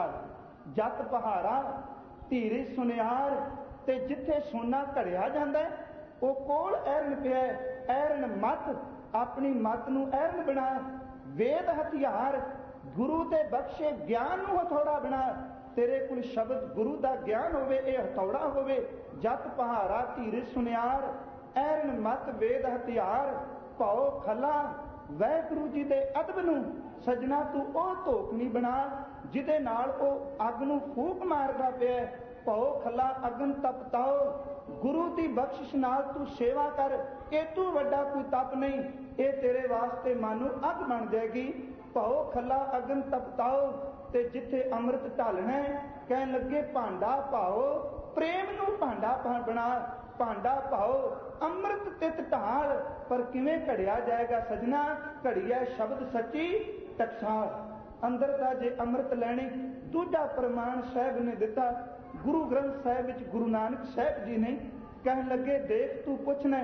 ਜਤ ਪਹਾਰਾ, ਧੀਰਜ ਸੁਨਿਆਰ, ਤੇ ਜਿੱਥੇ ਸੋਨਾ ਘੜਿਆ ਜਾਂਦਾ ਹੈ ਉਹ ਕੋਲ ਐਰਨ ਪਿਆ, ਐਰਨ ਮਤ, ਆਪਣੀ ਮਤ ਨੂੰ ਐਰਨ ਬਣਾ। ਵੇਦ ਹਥਿਆਰ, ਗੁਰੂ ਦੇ ਬਖਸ਼ੇ ਗਿਆਨ ਨੂੰ ਹਥੌੜਾ ਬਣਾ। ਤੇਰੇ ਕੋਲ ਸ਼ਬਦ ਗੁਰੂ ਦਾ ਗਿਆਨ ਹੋਵੇ, ਇਹ ਹਥੌੜਾ ਹੋਵੇ। ਜਤ ਪਹਾਰਾ, ਧੀਰਜ ਸੁਨਿਆਰ, ਐਰਨ ਮਤ, ਵੇਦ ਹਥਿਆਰ, ਭਉ ਖਲਾ, ਵਾਹਿਗੁਰੂ ਜੀ ਦੇ ਅਦਬ ਨੂੰ ਸਜਣਾ ਤੂੰ ਉਹ ਧੋਖਣੀ ਬਣਾ ਜਿਹਦੇ ਨਾਲ ਉਹ ਅੱਗ ਨੂੰ ਫੂਕ ਮਾਰਦਾ ਪਿਆ। ਭਉ ਖਲਾ ਅਗਨ ਤਪਤਾਓ, ਗੁਰੂ ਦੀ ਬਖਸ਼ਿਸ਼ ਨਾਲ ਤੂੰ ਸੇਵਾ ਕਰ। ਇਹ ਤੋਂ ਵੱਡਾ ਕੋਈ ਤਪ ਨਹੀਂ, ਇਹ ਤੇਰੇ ਵਾਸਤੇ ਮਾਨੋ ਅੱਗ ਬਣ ਜਾਏਗੀ। ਭਉ ਖਲਾ ਅਗਨ ਤਪਤਾਓ, ਤੇ ਜਿੱਥੇ ਅੰਮ੍ਰਿਤ ਢਾਲਣਾ, ਕਹਿਣ ਲੱਗੇ ਭਾਂਡਾ ਭਾਓ, ਪ੍ਰੇਮ ਨੂੰ ਭਾਂਡਾ ਬਣਾ। ਭਾਂਡਾ ਭਾਓ, ਅੰਮ੍ਰਿਤ ਤਿਤ ਢਾਲ, ਪਰ ਕਿਵੇਂ ਘੜਿਆ ਜਾਏਗਾ ਸਜਣਾ? ਘੜੀਆ ਸ਼ਬਦ ਸੱਚੀ ਟਕਸਾਲ। ਅੰਦਰ ਦਾ ਜੇ ਅੰਮ੍ਰਿਤ ਲੈਣੇ। ਦੂਜਾ ਪ੍ਰਮਾਣ ਸਾਹਿਬ ਨੇ ਦਿੱਤਾ ਗੁਰੂ ਗ੍ਰੰਥ ਸਾਹਿਬ ਵਿੱਚ। ਗੁਰੂ ਨਾਨਕ ਸਾਹਿਬ ਜੀ ਨੇ ਕਹਿਣ ਲੱਗੇ, ਦੇਖ ਤੂੰ ਪੁੱਛਣਾ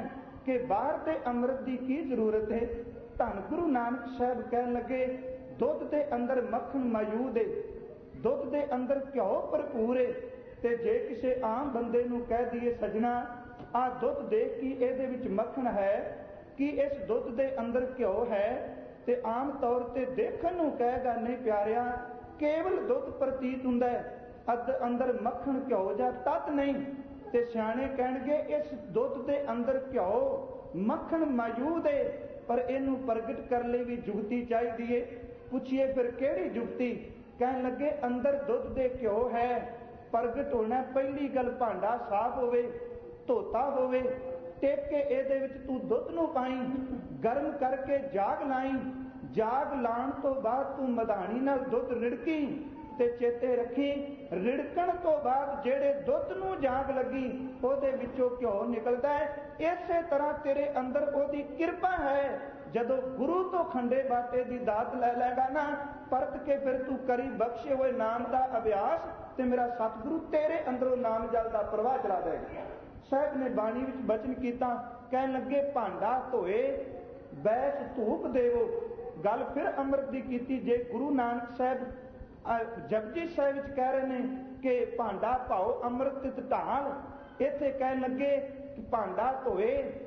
कि बाहर के अमृत की की जरूरत है। धन गुरु नानक साहब कह लगे दुध के अंदर मक्खन मौजूद है, दुध के अंदर घ्यो भरपूर है, ते जे किसी आम बंदे नूं कह दिए सजना आ दुध देख कि इहदे विच मक्खन है, कि इस दुध के अंदर घ्यो है, ते आम तौर ते देखण नूं कहेगा नहीं प्यारिया केवल दुध प्रतीत हुंदा है, अद अंदर मक्खन घ्यो जा तत नहीं। ते सियाणे कहणगे इस दुध के अंदर घ्यो मक्खन मौजूद है, पर इनू प्रगट करने लई भी जुगती चाहिदी है। पुछिए फिर किहड़ी जुगती? कहण लगे अंदर दुध दे घ्यो है, प्रगट होना पहली गल भांडा साफ होवे, धोता होवे, टेक के इहदे विच तू दुध नूं पाई, गर्म करके जाग लाई, जाग लाण तो बाद तू मधाणी नाल दुध रिड़की ते चेते रखी रिड़कण तो बाद जेड़े दुध नूं जाग लगी ओहदे विचों घ्यो निकलदा है। इसे तरह तेरे अंदर ओहदी किरपा है। जदों गुरु तो खंडे बाटे दी दात लै लैगा ना, परत के फिर तू करी बख्शे हुए नाम दा अभ्यास, ते मेरा सतगुरु तेरे अंदरों नाम जल दा प्रवाह चला देगा। साहब ने बाणी विच बचन कीता, कहन लगे भांडा धोए बैस धूप देवो। गल फिर अमृत दी कीती। जे गुरु नानक साहब जपजी साहिब विच कह रहे हैं कि भांडा पाओ अमृत तित ढाल, इत्थे कह लगे कि भांडा धोए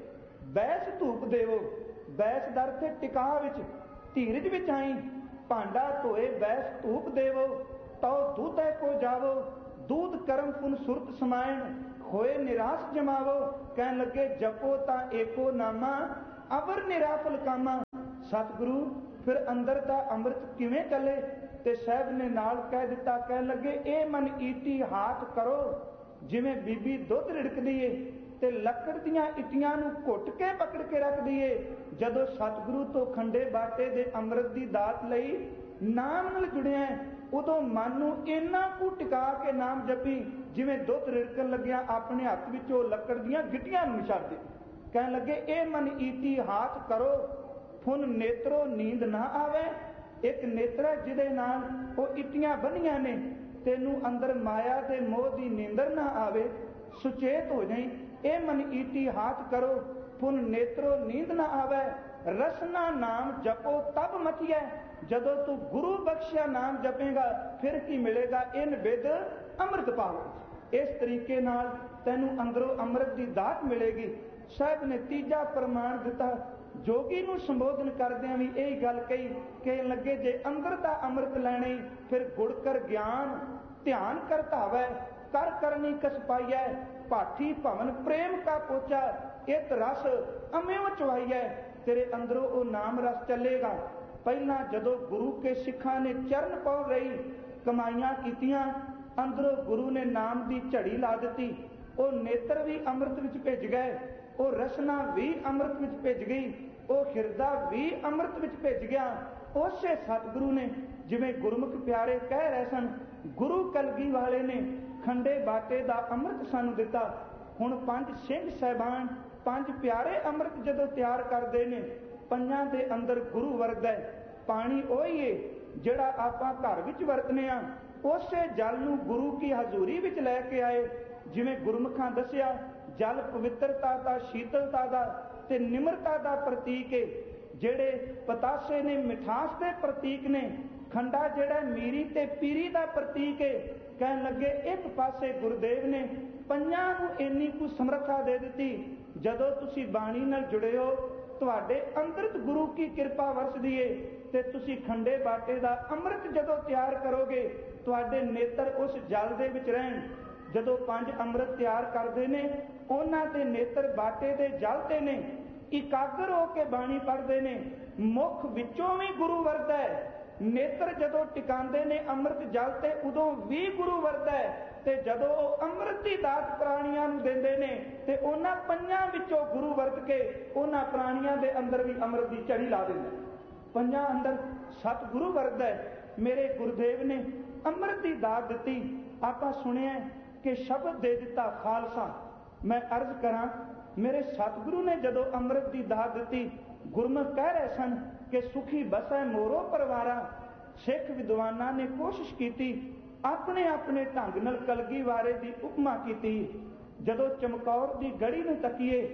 बैस धूप देवो। बैस दर थे टिका विच धीरज विच आई, भांडा धोए बैस धूप देवो, तो दूधे को जावो, दूध करम पुन सुरत समायण, होए निराश जमावो। कह लगे जपो ता एको नामा, अवर निराफल कामा। सतगुरु फिर अंदर दा अमृत किवें चले? ते साहब ने नाल कह दिता, कह लगे ए मन ईटी हाथ करो, जिवें बीबी दुध रिड़कदी है ते लकड़ दियां इटियां नूं घुट के पकड़ के रख दीए। जदों सतगुरु तो खंडे बाटे दे अमृत दी दात लई नाम नाल जुड़िया उदों मन नूं इन्ना कु टिका के नाम जपी जिवें दुध रिड़कण लग्या अपने हत्थ विचों लकड़ दियां गिटियां नूं छड्ड दे। कहण लगे ए मन ईटी हाथ करो, फुन नेत्रो नींद ना आवे। एक नेत्रा जिदे नाल वो इटियां बनिया ने, तेनू अंदर माया दे मोह दी नींदर ना आवे, सुचेत हो जाई। ए मन ईटी हाथ करो, फुन नेत्रो नींद ना आवे, रसना नाम जपो तब मथिया। जदों तू गुरु बख्शिया नाम जपेगा फिर की मिलेगा? इन बिद अमृत पाओ। इस तरीके नाल तैनू अंदरों अमृत की दात मिलेगी। साहब ने तीजा प्रमाण दिता, जोगी नूं संबोधन करदियां भी यही गल कही कि लगे जे अंदर दा अमृत लैणे फिर गुड़ कर ज्ञान ध्यान कर धावै, कर करनी कस पाइयै, पाठी भवन प्रेम का पोचा, इत रस अम्यों चवाइयै। तेरे अंदरों वो नाम रस चलेगा। पहला जदों गुरु के सिखां ने चरण पौ रही कमाइयां कीतियां, अंदरों गुरु ने नाम की झड़ी ला दी, वो नेत्र भी अमृत विच भिज गए, वो रसना भी अमृत विच भिज गई, वो हिरदा भी अमृत विच भिज गया। उसे सतगुरु ने जिवें गुरमुख प्यारे कह रहे सन, गुरु कलगी वाले ने खंडे बाटे दा अमृत सानू दिता। हुण पंज सिंह साहिबान पंज प्यारे अमृत जदों तैयार करते हैं, पंजां दे अंदर गुरु वरदा है। पानी ओही है जिहड़ा आपां घर विच वरतने आ, उसे जल नूं गुरु की हजूरी विच लैके आए। जिवें गुरमुखां दसिया जल पवित्रता दा, शीतलता दा ते निमरता दा प्रतीक है। जेड़े पतासे ने मिठास के प्रतीक ने, खंडा जेड़ा मीरी ते पीरी दा प्रतीक है। कहन लगे एक पासे गुरुदेव ने पंजां नूं इन्नी कुछ समर्था दे दी। जदों तुसी बाणी नाल जुड़े हो, तुहाडे अंतरत गुरु की कृपा वरसदी है, ते तुसी खंडे बाटे दा अमृत जदों तैयार करोगे, तुहाडे नेत्र उस जल दे विच रहन। जदों पंज अमृत तैयार करते ने, उन्हां दे नेत्र बाटे दे जल ते ने, इकागर होके बाणी पढ़ते ने, मुख विचों भी गुरु वरदा है। नेत्र जदों टिकांदे ने अमृत जल ते उदों भी गुरु वरदा है। ते जदों अमृत की दात प्राणियां नूं देंदे ने ते उन्हां पंजां विचों गुरु वरत के उन्हां प्राणियां दे अंदर भी अमृत की झड़ी ला दिंदा। पंजां अंदर सतगुरु वरदा है। मेरे गुरुदेव ने अमृत की दात दिती। आपां सुनिया कि शब्द दे दिता खालसा। मैं अर्ज करा, मेरे सतगुरु ने जदों अमृत की दात दी, गुरमुख कह रहे सन कि सुखी बसै मोरो परवारा। सिख विद्वाना ने कोशिश की, अपने अपने ढंग नाल कलगी वारे की उपमा की। जदों चमकौर की गढ़ी में तकीए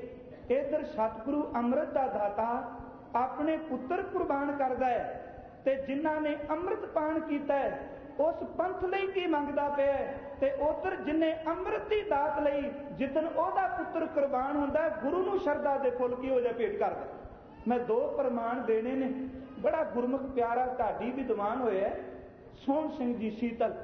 इधर सतगुरु अमृत का दाता अपने पुत्र कुर्बान करता है, ते जिन्हां ने अमृत पान किया है उस पंथ लई की मंगदा पिया है, ते उधर जिन्हें अमृत की दात लई जिदन ओहदा पुत्र कुर्बान होंदा गुरु नूं शरधा दे फुल की हो जा भेंट करदा। मैं दो प्रमाण देने ने। बड़ा गुरमुख प्यारा ढाडी विद्वान होया सोहन सिंह जी सीतल,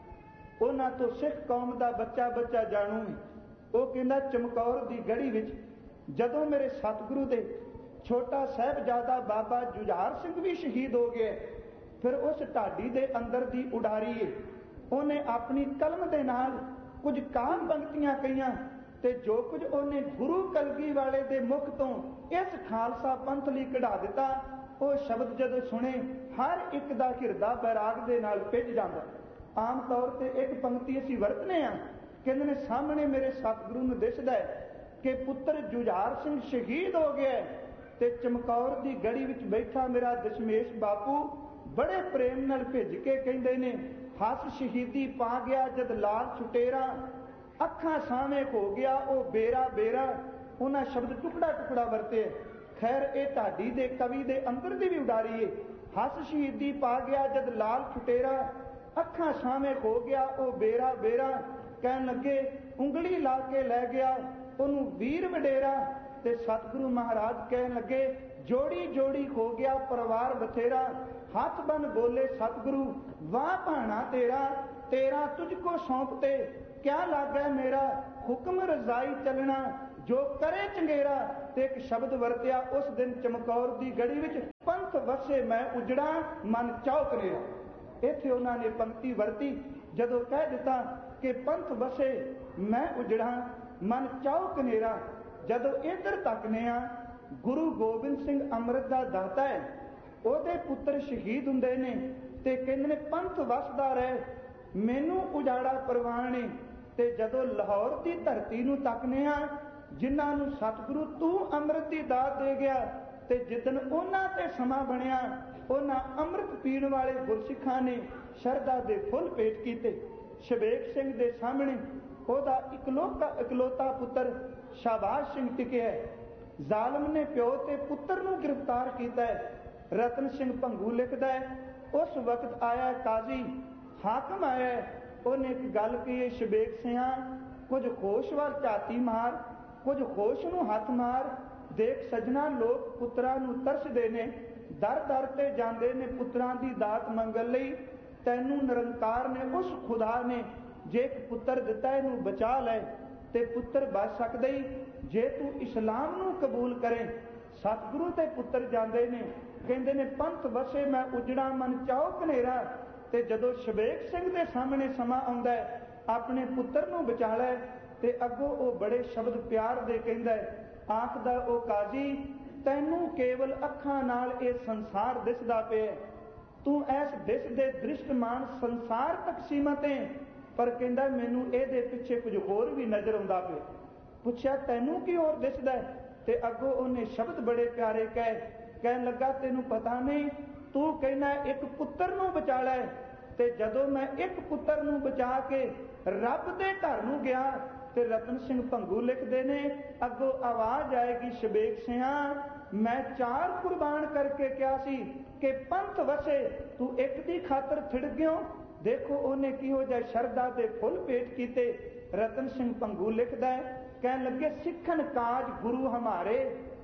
उन्हां तो सिख कौम का बच्चा बच्चा जाणू है। वो कहंदा चमकौर की गढ़ी विच जदों मेरे सतगुरु दे छोटा साहिबजादा बाबा जुझार सिंह भी शहीद हो गया, फिर उस ढाडी दे अंदर दी उडारी है, उन्हें अपनी कलम दे नाल कुछ काल पंक्तियां कहियां, ते जो कुछ उन्हें गुरु कलगी वाले दे मुख तो इस खालसा पंथ लई कढ़ा दिता, वो शब्द जदों सुने हर एक दा हिरदा बैराग दे नाल भिज जांदा। आम तौर पर एक पंक्ति असीं वरतने आ, कहंदे ने सामने मेरे सतगुरु नूं दिसदा है कि पुत्र जुझार सिंह शहीद हो गया है, ते चमकौर की गढ़ी विच बैठा मेरा दशमेश बापू बड़े प्रेम नाल भिज के कहंदे ने हस शहीदी पा गया जद लाल छुटेरा, अखां सामे हो गया ओ बेरा बेरा। उन्हां शब्द टुकड़ा टुकड़ा वरते। खैर ये ढाडी दे कवि दे अंदर दी भी उडारी है। हस शहीदी पा गया जद लाल छुटेरा, अखां सामे हो गया ओ बेरा बेरा। कहन लगे उंगली ला के लै गया ओनू वीर वडेरा, ते सतगुरु महाराज कहन लगे जोड़ी जोड़ी हो गया परिवार बथेरा। हाथ बन बोले सतगुरु वाह भाना तेरा, तेरा तुझको सौंपते क्या लागे मेरा, हुक्म रजाई चलना जो करे चंगेरा। ते एक शब्द वरत्या उस दिन चमकौर की गढ़ी विच पंथ वसे मैं उजड़ा मन चौक नेरा। इत्थे उन्होंने पंक्ति वरती जदों कह दिता कि पंथ वसे मैं उजड़ा मन चौक नेरा। जदों इधर तकने आ गुरु गोबिंद सिंह अमृत का दाता है, ਉਹਦੇ पुत्र शहीद हुंदे ने ते कहंदे ने पंथ वसदा रहे मैनू उजाड़ा परवान है। ते जदों लाहौर की धरती नूं तकने आ जिन्हां नूं सतगुरु तू अमृत की दात दे गया, ते जिदन उन्हां ते समा बनिया उन्हां अमृत पीण वाले गुरसिखां ने शरधा दे फुल भेंट कीते। शबेक सिंह दे सामने ਉਹਦਾ इकलौता इकलौता पुत्र शाहबाज सिंह टिकिया है। जालम ने प्यो ते पुत्र नूं गिरफ्तार किया है। रतन सिंह भंगू लिखता है उस वक्त आया काजी हाकम आया, उन्हें एक गल कही शबेक सिंह कुछ होश वाल झाती मार, कुछ होश नूं हथ मार, देख सजना लोग पुत्रां नूं तरसदे ने, दर दर ते जांदे ने पुत्रां दी दात मंगण लई। तैनूं निरंकार ने उस खुदा ने जे एक पुत्र दिता इनू बचा लै ते पुत्र बच सकदे ही जे तू इस्लाम नूं कबूल करें। सतगुरु ते पुत्र जांदे ने कहंदे ने पंथ वसे मैं उजड़ा मन चाओ कनेरा। ते जदों शबेक सिंह दे सामने समा आउंदा है अपने पुत्र नूं बचा लै ते अगों ओ बड़े शब्द प्यार दे कहंदा है, आखदा ओ काजी तैनूं केवल अखां नाल ये संसार दिसदा पिया, तू ऐस दिस दे दृष्टमान संसार तक सीमत है, पर कहंदा मैनू इहदे पिछे कुछ होर भी नजर आउंदा पिया। पुछया तैनूं की होर दिसदा है, ते अगों उन्हें शब्द बड़े प्यारे कहे, कहन लगा तैनूं पता नहीं तू कहना एक पुत्र नूं बचा लै, ते जदों मैं एक पुत्र नूं बचा के रब दे घर नूं गया ते रतन सिंह भंगू लिखते ने अगों आवाज आएगी शबेक सिंह मैं चार कुर्बान करके क्या सी कि पंथ वसे तू एक दी खातर थिड़ गयो। देखो उन्हें किहो जिहा शरधा दे फुल भेंट कीते। रतन सिंह भंगू लिखता है कहन लगे सिखन काज गुरु हमारे,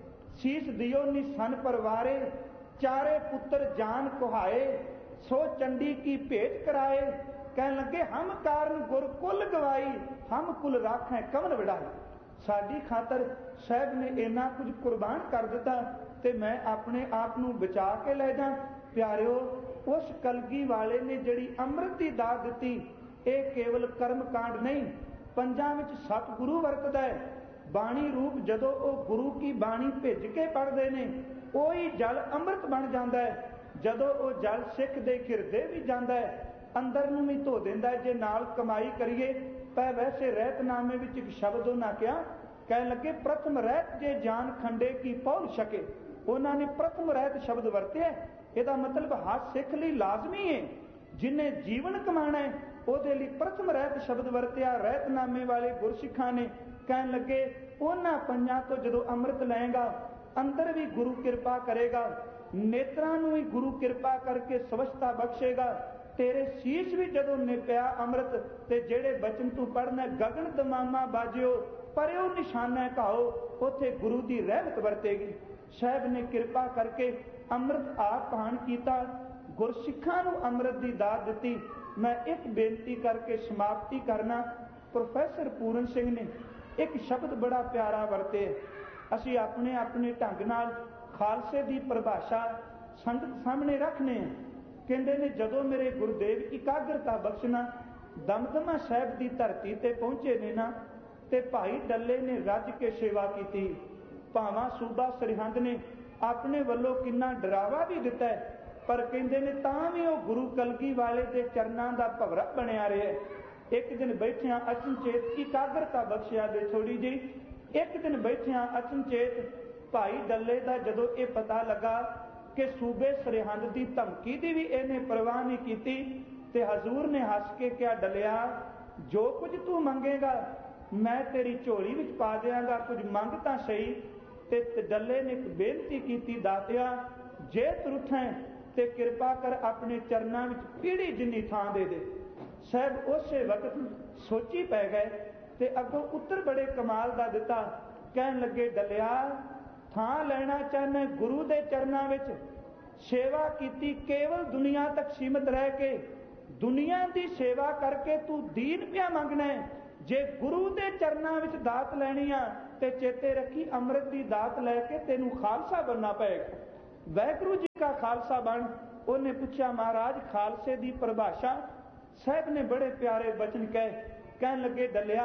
शीस दियो निसन परवारे, चारे पुत्र जान कुहाए, सो चंडी की भेंट कराए। कहन लगे हम कारण गुर कुल गवाई, हम कुल राखें कवन वड़ाई। साडी खातर साहब ने इन्ना कुछ कुर्बान कर दिता ते मैं अपने आप नूं बचा के लै जा। प्यारिओ उस कलगी वाले ने जिहड़ी अमृत की दात दिती ये केवल कर्म कांड नहीं, पंजां विच सतगुरु वरतदा है। बाणी रूप जदों वो गुरु की बाणी भिज के पढ़ते ने ओही जल अमृत बन जाता है। जदों वो जल सिख दे हिरदे भी जाता है अंदर नूं भी धो दिंदा है। जे नाल कमाई करिए पर वैसे रहतनामे विच एक शब्द उन्हां कहा कहन लगे प्रथम रहत जे जान खंडे की पौल सके। उन्होंने प्रथम रहत शब्द वरते। ਇਹਦਾ मतलब हर सिख ਲਈ लाजमी है जिन्हें जीवन कमाना है ਉਹਦੇ ਲਈ प्रथम रहत शब्द वरत्या। रहतनामे वाले गुरसिखां ने कहन लगे ਉਹਨਾਂ ਪੰਜਾਂ ਤੋਂ ਜਦੋਂ ਅੰਮ੍ਰਿਤ ਲਏਗਾ, ਅੰਦਰ ਵੀ ਗੁਰੂ ਕਿਰਪਾ ਕਰੇਗਾ, ਨੇਤਰਾਂ ਨੂੰ ਵੀ ਗੁਰੂ ਕਿਰਪਾ ਕਰਕੇ ਸਵਛਤਾ ਬਖਸ਼ੇਗਾ। ਤੇਰੇ ਸੀਸ ਵੀ ਜਦੋਂ ਨਿਪਿਆ ਅੰਮ੍ਰਿਤ, ਤੇ ਜਿਹੜੇ ਬਚਨ ਤੂੰ ਪੜ੍ਹਨਾ, ਗਗਨ ਦਮਾਮਾ ਬਾਜਿਓ ਪਰਿਓ ਨਿਸ਼ਾਨਾ ਘਾਓ, ਉੱਥੇ ਗੁਰੂ ਦੀ ਰਹਿਮਤ ਵਰਤੇਗੀ। ਸਾਹਿਬ ਨੇ ਕਿਰਪਾ ਕਰਕੇ ਅੰਮ੍ਰਿਤ ਆਪ ਪਾਨ ਕੀਤਾ, ਗੁਰਸਿੱਖਾਂ ਨੂੰ ਅੰਮ੍ਰਿਤ ਦੀ ਦਾਤ ਦਿੱਤੀ। ਮੈਂ ਇੱਕ ਬੇਨਤੀ ਕਰਕੇ ਸਮਾਪਤੀ ਕਰਨਾ। ਪ੍ਰੋਫੈਸਰ ਪੂਰਨ ਸਿੰਘ ਨੇ ਇੱਕ ਸ਼ਬਦ ਬੜਾ ਪਿਆਰਾ ਵਰਤੇ। ਅਸੀਂ ਆਪਣੇ ਆਪਣੇ ਢੰਗ ਨਾਲ ਖਾਲਸੇ ਦੀ ਪਰਿਭਾਸ਼ਾ ਸੰਗਤ ਸਾਹਮਣੇ ਰੱਖਨੇ ਆ। ਕਹਿੰਦੇ ਨੇ, ਜਦੋਂ ਮੇਰੇ ਗੁਰਦੇਵ ਇਕਾਗਰਤਾ ਬਖਸ਼ਣਾ ਦਮਦਮਾ ਸਾਹਿਬ ਦੀ ਧਰਤੀ ਤੇ ਪਹੁੰਚੇ ਨੇ ਨਾ, ਤੇ ਭਾਈ ਡੱਲੇ ਨੇ ਰੱਜ ਕੇ ਸੇਵਾ ਕੀਤੀ। ਭਾਵਾਂ ਸੂਬਾ ਸਰਹੰਦ ਨੇ ਆਪਣੇ ਵੱਲੋਂ ਕਿੰਨਾ ਡਰਾਵਾ ਵੀ ਦਿੱਤਾ, ਪਰ ਕਹਿੰਦੇ ਨੇ ਤਾਂ ਵੀ ਉਹ ਗੁਰੂ ਕਲਗੀ ਵਾਲੇ ਦੇ ਚਰਨਾਂ ਦਾ ਭਵਰਾ ਬਣਿਆ ਰਿਹਾ। ਇੱਕ ਦਿਨ ਬੈਠਿਆਂ ਅਚਨਚੇਤ ਇਕਾਗਰਤਾ ਬਖਸ਼ਿਆ ਦੇ ਥੋੜੀ ਜਿਹੀ, ਇੱਕ ਦਿਨ ਬੈਠਿਆਂ ਅਚਨਚੇਤ ਭਾਈ ਡੱਲੇ ਦਾ ਜਦੋਂ ਇਹ ਪਤਾ ਲੱਗਾ ਕਿ ਸੂਬੇ ਸਰਹੰਦ ਦੀ ਧਮਕੀ ਦੀ ਵੀ ਇਹਨੇ ਪਰਵਾਹ ਨਹੀਂ ਕੀਤੀ, ਤੇ ਹਜ਼ੂਰ ਨੇ ਹੱਸ ਕੇ ਕਿਹਾ, ਡੱਲਿਆ ਜੋ ਕੁਝ ਤੂੰ ਮੰਗੇਗਾ ਮੈਂ ਤੇਰੀ ਝੋਲੀ ਵਿੱਚ ਪਾ ਦਿਆਂਗਾ, ਕੁਝ ਮੰਗ ਤਾਂ ਸਹੀ। ਤੇ ਡੱਲੇ ਨੇ ਇੱਕ ਬੇਨਤੀ ਕੀਤੀ, ਦਾਤਿਆ ਜੇ ਤੁਰਥੈਂ ਤੇ ਕਿਰਪਾ ਕਰ ਆਪਣੇ ਚਰਨਾਂ ਵਿੱਚ ਪੀੜੀ ਜਿੰਨੀ ਥਾਂ ਦੇ ਦੇ। ਸਾਹਿਬ ਉਸੇ ਵਕਤ ਸੋਚੀ ਪੈ ਗਏ ਤੇ ਅੱਗੋਂ ਉੱਤਰ ਬੜੇ ਕਮਾਲ ਦਾ ਦਿੱਤਾ। ਕਹਿਣ ਲੱਗੇ, ਡੱਲਿਆ ਥਾਂ ਲੈਣਾ ਚਾਹੁੰਦਾ ਗੁਰੂ ਦੇ ਚਰਨਾਂ ਵਿੱਚ, ਸੇਵਾ ਕੀਤੀ ਕੇਵਲ ਦੁਨੀਆ ਤੱਕ ਸੀਮਤ ਰਹਿ ਕੇ, ਦੁਨੀਆ ਦੀ ਸੇਵਾ ਕਰਕੇ ਤੂੰ ਦੀਨ ਪਿਆ ਮੰਗਣਾ। ਜੇ ਗੁਰੂ ਦੇ ਚਰਨਾਂ ਵਿੱਚ ਦਾਤ ਲੈਣੀ ਆ ਤੇ ਚੇਤੇ ਰੱਖੀ ਅੰਮ੍ਰਿਤ ਦੀ ਦਾਤ ਲੈ ਕੇ ਤੈਨੂੰ ਖਾਲਸਾ ਬਣਨਾ ਪਏਗਾ। ਵਾਹਿਗੁਰੂ ਜੀ ਕਾ ਖਾਲਸਾ ਬਣ। ਉਹਨੇ ਪੁੱਛਿਆ, ਮਹਾਰਾਜ ਖਾਲਸੇ ਦੀ ਪਰਿਭਾਸ਼ਾ? ਸਾਹਿਬ ਨੇ ਬੜੇ ਪਿਆਰੇ ਬਚਨ ਕਹੇ। ਕਹਿਣ ਲੱਗੇ, ਡੱਲਿਆ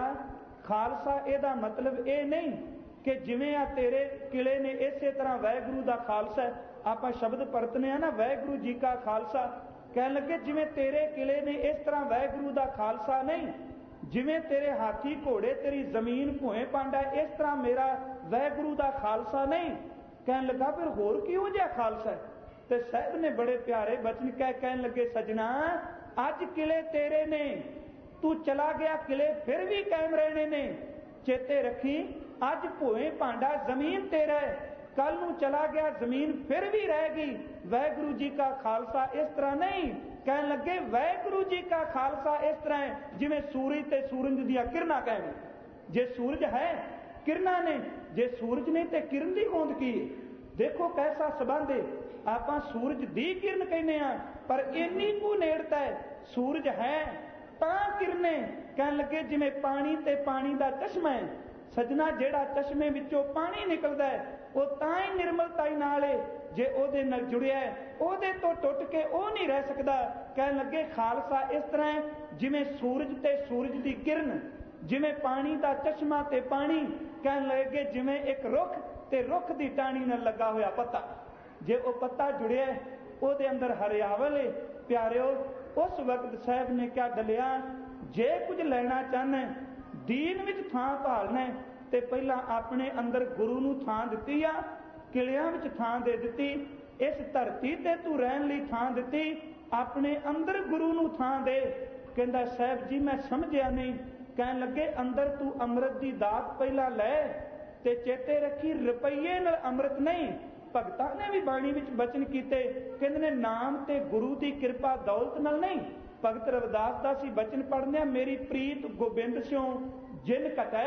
ਖਾਲਸਾ ਇਹਦਾ ਮਤਲਬ ਇਹ ਨਹੀਂ ਕਿ ਜਿਵੇਂ ਆ ਤੇਰੇ ਕਿਲੇ ਨੇ ਇਸੇ ਤਰ੍ਹਾਂ ਵਾਹਿਗੁਰੂ ਦਾ ਖਾਲਸਾ। ਆਪਾਂ ਸ਼ਬਦ ਪਰਤਨੇ ਆ ਨਾ, ਵਾਹਿਗੁਰੂ ਜੀ ਕਾ ਖਾਲਸਾ। ਕਹਿਣ ਲੱਗੇ, ਜਿਵੇਂ ਤੇਰੇ ਕਿਲੇ ਨੇ ਇਸ ਤਰ੍ਹਾਂ ਵਾਹਿਗੁਰੂ ਦਾ ਖਾਲਸਾ ਨਹੀਂ, ਜਿਵੇਂ ਤੇਰੇ ਹਾਥੀ ਘੋੜੇ ਤੇਰੀ ਜ਼ਮੀਨ ਭੋਏ ਪਾਂਡਾ, ਇਸ ਤਰ੍ਹਾਂ ਮੇਰਾ ਵਾਹਿਗੁਰੂ ਦਾ ਖਾਲਸਾ ਨਹੀਂ। ਕਹਿਣ ਲੱਗਾ, ਫਿਰ ਹੋਰ ਕਿਹੋ ਜਿਹਾ ਖਾਲਸਾ? ਤੇ ਸਾਹਿਬ ਨੇ ਬੜੇ ਪਿਆਰੇ ਬਚਨ ਕਹਿ ਕਹਿਣ ਲੱਗੇ, ਸਜਣਾ ਅੱਜ ਕਿਲੇ ਤੇਰੇ ਨੇ, ਤੂੰ ਚਲਾ ਗਿਆ ਕਿਲੇ ਫਿਰ ਵੀ ਕਾਇਮ ਰਹਿਣੇ ਨੇ। ਚੇਤੇ ਰੱਖੀ ਅੱਜ ਭੋਏ ਭਾਂਡਾ ਜ਼ਮੀਨ ਤੇਰਾ ਹੈ, ਕੱਲ ਨੂੰ ਚਲਾ ਗਿਆ ਜ਼ਮੀਨ ਫਿਰ ਵੀ ਰਹੇਗੀ। ਵਾਹਿਗੁਰੂ ਜੀ ਕਾ ਖਾਲਸਾ ਇਸ ਤਰ੍ਹਾਂ ਨਹੀਂ। ਕਹਿਣ ਲੱਗੇ, ਵਾਹਿਗੁਰੂ ਜੀ ਕਾ ਖਾਲਸਾ ਇਸ ਤਰ੍ਹਾਂ ਹੈ ਜਿਵੇਂ ਸੂਰਜ ਤੇ ਸੂਰਜ ਦੀਆਂ ਕਿਰਨਾਂ ਕਹਿਣ। ਜੇ ਸੂਰਜ ਹੈ ਕਿਰਨਾਂ ਨੇ, ਜੇ ਸੂਰਜ ਨਹੀਂ ਤੇ ਕਿਰਨ ਦੀ ਹੋਂਦ ਕੀ ਹੈ? ਦੇਖੋ ਕੈਸਾ ਸੰਬੰਧ ਹੈ। ਆਪਾਂ ਸੂਰਜ ਦੀ ਕਿਰਨ ਕਹਿੰਦੇ ਆ, ਪਰ ਇੰਨੀ ਕੁ ਨੇੜਤਾ ਹੈ। ਸੂਰਜ ਹੈ ਤਾਂ ਕਿਰਨੇ। ਕਹਿਣ ਲੱਗੇ, ਜਿਵੇਂ ਪਾਣੀ ਤੇ ਪਾਣੀ ਦਾ ਚਸ਼ਮਾ ਹੈ। ਸਜਣਾ ਜਿਹੜਾ ਚਸ਼ਮੇ ਵਿੱਚੋਂ ਪਾਣੀ ਨਿਕਲਦਾ ਹੈ ਉਹ ਤਾਂ ਹੀ ਨਿਰਮਲਤਾ ਹੀ ਨਾਲ ਹੈ ਜੇ ਉਹਦੇ ਨਾਲ ਜੁੜਿਆ ਹੈ, ਉਹਦੇ ਤੋਂ ਟੁੱਟ ਕੇ ਉਹ ਨਹੀਂ ਰਹਿ ਸਕਦਾ। ਕਹਿਣ ਲੱਗੇ, ਖਾਲਸਾ ਇਸ ਤਰ੍ਹਾਂ ਹੈ ਜਿਵੇਂ ਸੂਰਜ ਤੇ ਸੂਰਜ ਦੀ ਕਿਰਨ, ਜਿਵੇਂ ਪਾਣੀ ਦਾ ਚਸ਼ਮਾ ਤੇ ਪਾਣੀ। ਕਹਿਣ ਲੱਗੇ, ਜਿਵੇਂ ਇੱਕ ਰੁੱਖ ਤੇ ਰੁੱਖ ਦੀ ਟਾਹਣੀ ਨਾਲ ਲੱਗਾ ਹੋਇਆ ਪੱਤਾ, ਜੇ ਉਹ ਪੱਤਾ ਜੁੜਿਆ ਉਹਦੇ ਅੰਦਰ ਹਰਿਆਵਲ ਹੈ। ਪਿਆਰਿਓ, ਉਸ ਵਕਤ ਸਾਹਿਬ ਨੇ ਕਿਹਾ, ਡਲਿਆ ਜੇ ਕੁਝ ਲੈਣਾ ਚਾਹਨਾ, ਦੀਨ ਵਿੱਚ ਥਾਂ ਭਾਲਣਾ, ਤੇ ਪਹਿਲਾਂ ਆਪਣੇ ਅੰਦਰ ਗੁਰੂ ਨੂੰ ਥਾਂ ਦਿੱਤੀ ਆ, ਕਿਲਿਆਂ ਵਿੱਚ ਥਾਂ ਦੇ ਦਿੱਤੀ, ਇਸ ਧਰਤੀ ਤੇ ਤੂੰ ਰਹਿਣ ਲਈ ਥਾਂ ਦਿੱਤੀ, ਆਪਣੇ ਅੰਦਰ ਗੁਰੂ ਨੂੰ ਥਾਂ ਦੇ। ਕਹਿੰਦਾ, ਸਾਹਿਬ ਜੀ ਮੈਂ ਸਮਝਿਆ ਨਹੀਂ। ਕਹਿਣ ਲੱਗੇ, ਅੰਦਰ ਤੂੰ ਅੰਮ੍ਰਿਤ ਦੀ ਦਾਤ ਪਹਿਲਾਂ ਲੈ, ਤੇ ਚੇਤੇ ਰੱਖੀ ਰੁਪਈਏ ਨਾਲ ਅੰਮ੍ਰਿਤ ਨਹੀਂ। ਭਗਤਾਂ ਨੇ ਵੀ ਬਾਣੀ ਵਿੱਚ ਬਚਨ ਕੀਤੇ, ਕਹਿੰਦੇ ਨੇ ਨਾਮ ਤੇ ਗੁਰੂ ਦੀ ਕਿਰਪਾ ਦੌਲਤ ਨਾਲ ਨਹੀਂ। ਭਗਤ ਰਵਿਦਾਸ ਦਾ ਸੀ ਬਚਨ ਪੜ੍ਹਨੇ ਆ, ਮੇਰੀ ਪ੍ਰੀਤ ਗੋਬਿੰਦ ਸਿਉ ਜਿਨ ਘਟੈ,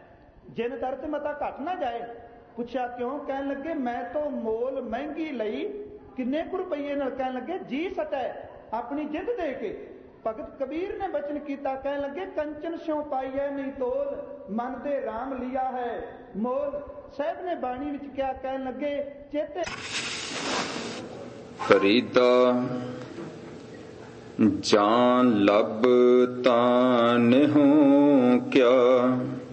ਜਿਨ ਦਰ ਤੇ ਮਤਾ ਘਟ ਨਾ ਜਾਏ। ਪੁੱਛਿਆ ਕਿਉਂ? ਕਹਿਣ ਲੱਗੇ, ਮੈਂ ਤੋਂ ਮੋਲ ਮਹਿੰਗੀ ਲਈ ਕਿੰਨੇ ਕੁ ਰੁਪਈਏ ਨਾਲ? ਕਹਿਣ ਲੱਗੇ, ਜੀ ਸਟੈ, ਆਪਣੀ ਜਿੱਦ ਦੇ ਕੇ। ਭਗਤ ਕਬੀਰ ਨੇ ਬਚਨ ਕੀਤਾ, ਕਹਿਣ ਲੱਗੇ, ਕੰਚਨ ਸਿਉ ਪਾਈਐ ਨਹੀਂ ਤੋਲ, ਮਨ ਦੇ ਰਾਮ ਲਿਆ ਹੈ ਮੋਲ। ਸਾਹਿਬ ਨੇ ਬਾਣੀ ਵਿੱਚ ਕਿਹਾ, ਕਹਿਣ ਲੱਗੇ, ਚੇਤੇ ਫਰੀਦਾ ਜਾਨ ਲੱਭ ਤਾਂ ਨਿਹੋ ਕਿਆ,